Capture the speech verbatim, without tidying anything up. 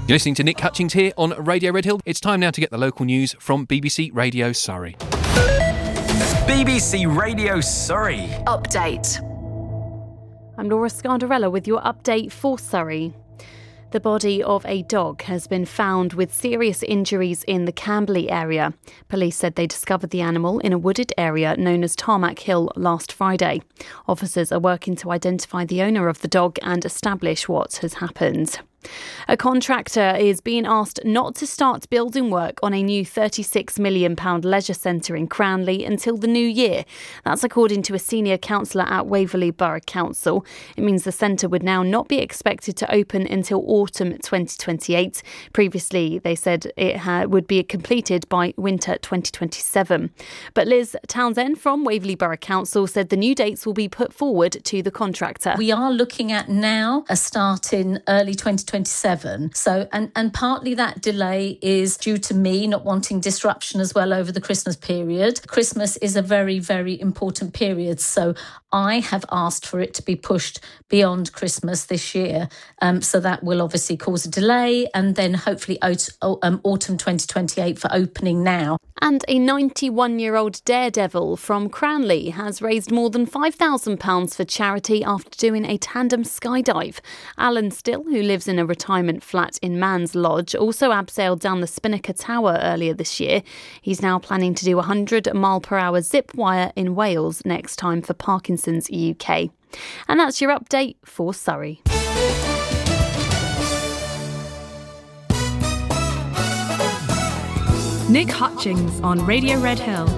You're listening to Nick Hutchings here on Radio Red Hill. It's time now to get the local news from B B C Radio Surrey. B B C Radio Surrey. Update. I'm Laura Scardarella with your update for Surrey. The body of a dog has been found with serious injuries in the Camberley area. Police said they discovered the animal in a wooded area known as Tarmac Hill last Friday. Officers are working to identify the owner of the dog and establish what has happened. A contractor is being asked not to start building work on a new thirty-six million pounds leisure centre in Cranley until the new year. That's according to a senior councillor at Waverley Borough Council. It means the centre would now not be expected to open until autumn twenty twenty-eight. Previously, they said it ha- would be completed by winter twenty twenty-seven. But Liz Townsend from Waverley Borough Council said the new dates will be put forward to the contractor. We are looking at now a start in early twenty twenty-seven. So, and, and partly that delay is due to me not wanting disruption as well over the Christmas period. Christmas is a very, very important period. So I have asked for it to be pushed beyond Christmas this year. Um, so that will obviously cause a delay and then hopefully aut- um, autumn twenty twenty-eight for opening now. And a ninety-one-year-old daredevil from Cranley has raised more than five thousand pounds for charity after doing a tandem skydive. Alan Still, who lives in a retirement flat in Man's Lodge, also abseiled down the Spinnaker Tower earlier this year. He's now planning to do a one hundred mile per hour zip wire in Wales next time for Parkinson's U K. And that's your update for Surrey. Nick Hutchings on Radio Red Hill.